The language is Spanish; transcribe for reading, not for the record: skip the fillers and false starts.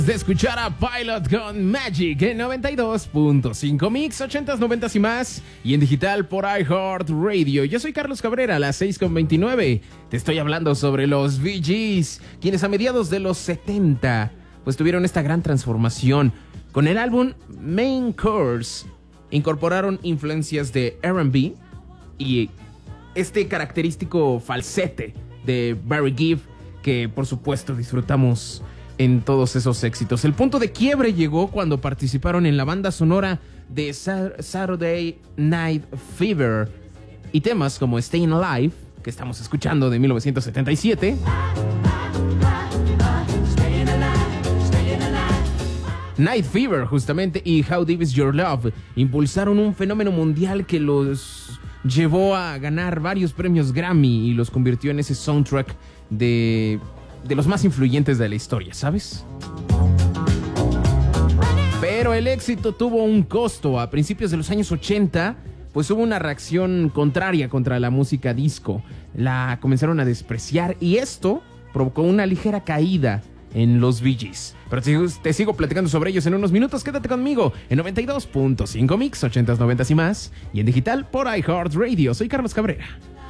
De escuchar a Pilot con Magic en 92.5 Mix, 80s, 90s y más, y en digital por iHeartRadio. Yo soy Carlos Cabrera, a las 6:29. Te estoy hablando sobre los Bee Gees, quienes a mediados de los 70 pues tuvieron esta gran transformación. Con el álbum Main Course incorporaron influencias de R&B y este característico falsete de Barry Gibb que por supuesto disfrutamos en todos esos éxitos. El punto de quiebre llegó cuando participaron en la banda sonora de Saturday Night Fever y temas como Staying Alive, que estamos escuchando, de 1977, Night Fever justamente, y How Deep Is Your Love impulsaron un fenómeno mundial que los llevó a ganar varios premios Grammy y los convirtió en ese soundtrack de los más influyentes de la historia, ¿sabes? Pero el éxito tuvo un costo. A principios de los años 80, pues hubo una reacción contraria contra la música disco. La comenzaron a despreciar y esto provocó una ligera caída en los Bee Gees. Pero te sigo platicando sobre ellos en unos minutos. Quédate conmigo en 92.5 Mix, 80s, 90s y más, y en digital por iHeartRadio. Soy Carlos Cabrera.